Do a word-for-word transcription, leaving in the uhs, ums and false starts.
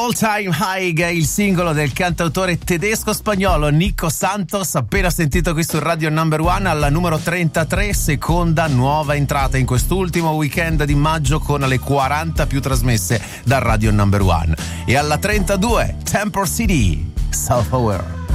All Time High è il singolo del cantautore tedesco-spagnolo Nico Santos, appena sentito qui su Radio Number One alla numero trentatré, seconda nuova entrata in quest'ultimo weekend di maggio con le quaranta più trasmesse da Radio Number One. E alla trentadue, Temple City, Self Aware.